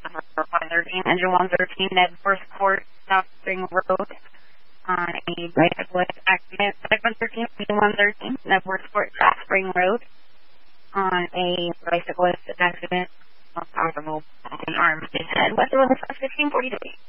113, engine 113, Edworth Court, South Spring Road, on a bicyclist accident. 113, 113, Edworth Court, South Spring Road, on a bicyclist accident. Possible arm is head. West of 1543.